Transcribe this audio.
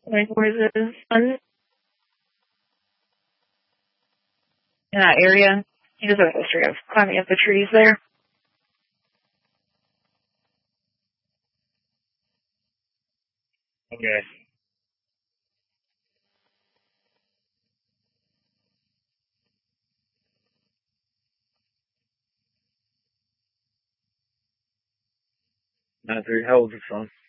Like, where's his son in that area? He does have a history of climbing up the trees there. Okay. Not very. How old is his son?